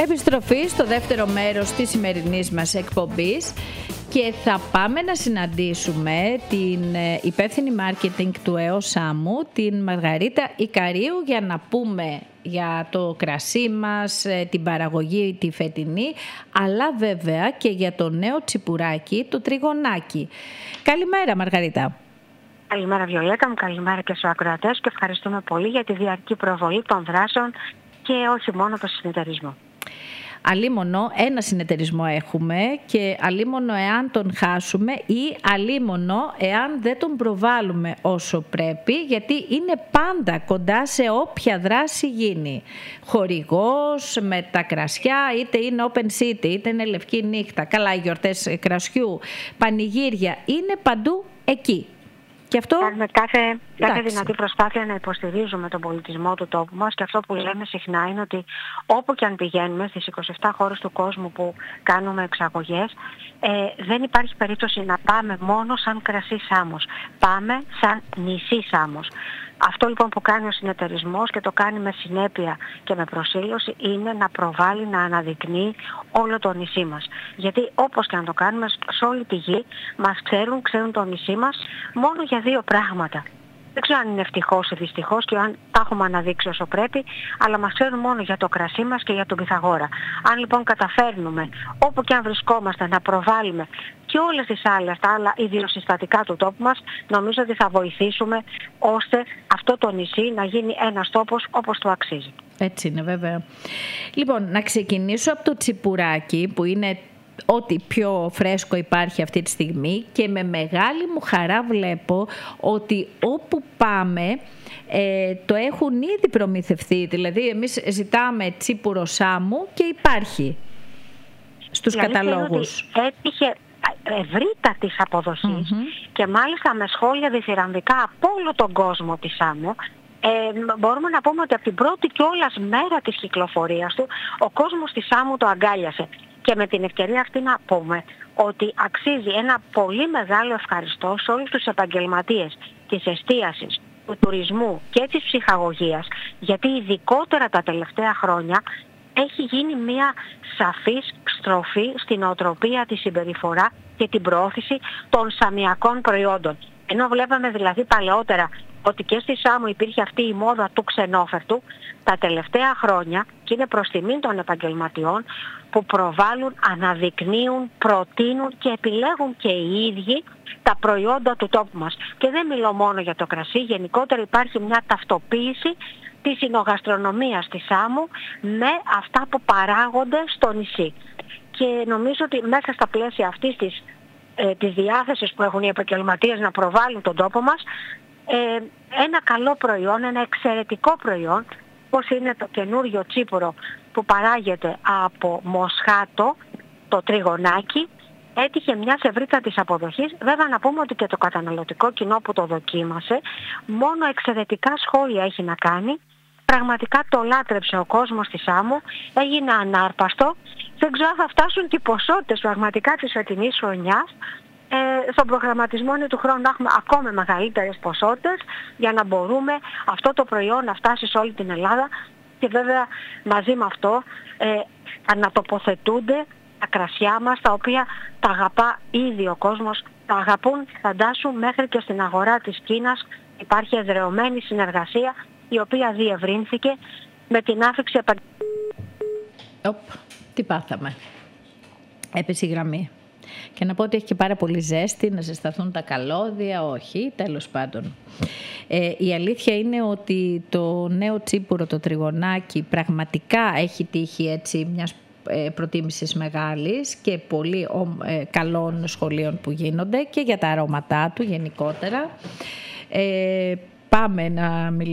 Επιστροφή στο δεύτερο μέρος της σημερινής μας εκπομπής και θα πάμε να συναντήσουμε την υπεύθυνη marketing του ΕΟ Σάμου, την Μαργαρίτα Ικαρίου, για να πούμε για το κρασί μας, την παραγωγή τη φετινή, αλλά βέβαια και για το νέο τσιπουράκι, το τριγωνάκι. Καλημέρα Μαργαρίτα. Καλημέρα Βιολέτα μου, καλημέρα και στους ακροατές και ευχαριστούμε πολύ για τη διαρκή προβολή των δράσεων και όχι μόνο το συνεταιρισμό. Αλίμονο ένα συνεταιρισμό έχουμε και αλίμονο εάν τον χάσουμε ή αλίμονο εάν δεν τον προβάλλουμε όσο πρέπει, γιατί είναι πάντα κοντά σε όποια δράση γίνει. Χορηγός με τα κρασιά, είτε είναι open city, είτε είναι λευκή νύχτα, καλά οι γιορτές κρασιού, πανηγύρια, είναι παντού εκεί. Και αυτό... Κάνουμε κάθε δυνατή προσπάθεια να υποστηρίζουμε τον πολιτισμό του τόπου μας, και αυτό που λέμε συχνά είναι ότι όπου και αν πηγαίνουμε στις 27 χώρες του κόσμου που κάνουμε εξαγωγές, δεν υπάρχει περίπτωση να πάμε μόνο σαν κρασί Σάμος. Πάμε σαν νησί Σάμος. Αυτό λοιπόν που κάνει ο συνεταιρισμός και το κάνει με συνέπεια και με προσήλωση είναι να προβάλλει, να αναδεικνύει όλο το νησί μας. Γιατί όπως και αν το κάνουμε σε όλη τη γη μας ξέρουν το νησί μας μόνο για δύο πράγματα. Δεν ξέρω αν είναι ευτυχώς ή δυστυχώς και αν τα έχουμε αναδείξει όσο πρέπει, αλλά μας ξέρουν μόνο για το κρασί μας και για τον Πυθαγόρα. Αν λοιπόν καταφέρνουμε όπου και αν βρισκόμαστε να προβάλλουμε και όλες τις άλλες, τα άλλα ιδιοσυστατικά του τόπου μας, νομίζω ότι θα βοηθήσουμε ώστε αυτό το νησί να γίνει ένας τόπος όπως του αξίζει. Έτσι είναι βέβαια. Λοιπόν, να ξεκινήσω από το τσιπουράκι που είναι ό,τι πιο φρέσκο υπάρχει αυτή τη στιγμή, και με μεγάλη μου χαρά βλέπω ότι όπου πάμε το έχουν ήδη προμηθευτεί. Δηλαδή εμείς ζητάμε τσίπουρο Σάμου και υπάρχει στους καταλόγους. Έτυχε ευρύτατης αποδοχής και μάλιστα με σχόλια διθυραμβικά από όλο τον κόσμο της Σάμου. Μπορούμε να πούμε ότι από την πρώτη κιόλας μέρα της κυκλοφορίας του ο κόσμος της Σάμου το αγκάλιασε. Και με την ευκαιρία αυτή να πούμε ότι αξίζει ένα πολύ μεγάλο ευχαριστώ σε όλους τους επαγγελματίες της εστίασης, του τουρισμού και της ψυχαγωγίας, γιατί ειδικότερα τα τελευταία χρόνια έχει γίνει μια σαφής στροφή στην οτροπία, τη συμπεριφορά και την προώθηση των σαμιακών προϊόντων. Ενώ βλέπαμε δηλαδή παλαιότερα ότι και στη Σάμου υπήρχε αυτή η μόδα του ξενόφερτου, τα τελευταία χρόνια, και είναι προς τιμή των επαγγελματιών που προβάλλουν, αναδεικνύουν, προτείνουν και επιλέγουν και οι ίδιοι τα προϊόντα του τόπου μας. Και δεν μιλώ μόνο για το κρασί, γενικότερα υπάρχει μια ταυτοποίηση της εινογαστρονομίας της Σάμου με αυτά που παράγονται στο νησί. Και νομίζω ότι μέσα στα πλαίσια αυτής της διάθεσης που έχουν οι επαγγελματίες να προβάλλουν τον τόπο μας, ένα καλό προϊόν, ένα εξαιρετικό προϊόν, όπως είναι το καινούριο τσίπουρο που παράγεται από Μοσχάτο, το τριγωνάκι, έτυχε μιας ευρύτατης αποδοχής. Βέβαια να πούμε ότι και το καταναλωτικό κοινό που το δοκίμασε μόνο εξαιρετικά σχόλια έχει να κάνει. Πραγματικά το λάτρεψε ο κόσμος της Σάμου, έγινε ανάρπαστο. Δεν ξέρω αν θα φτάσουν και οι ποσότητες πραγματικά της φετινής χρονιάς. Στον προγραμματισμό είναι του χρόνου να έχουμε ακόμα μεγαλύτερες ποσότητες για να μπορούμε αυτό το προϊόν να φτάσει σε όλη την Ελλάδα, και βέβαια μαζί με αυτό να τοποθετούνται τα κρασιά μας, τα οποία τα αγαπά ήδη ο κόσμος, τα αγαπούν, φαντάσου, μέχρι και στην αγορά της Κίνας υπάρχει εδρεωμένη συνεργασία, η οποία διευρύνθηκε με την άφηξη τι πάθαμε. Έπεσε η γραμμή. Και να πω ότι έχει και πάρα πολύ ζέστη, να ζεσταθούν τα καλώδια, όχι, τέλος πάντων. Η αλήθεια είναι ότι το νέο τσίπουρο, το τριγωνάκι, πραγματικά έχει τύχει έτσι μιας προτίμησης μεγάλης και πολύ καλών σχολείων που γίνονται και για τα αρώματά του γενικότερα. Πάμε να μιλήσουμε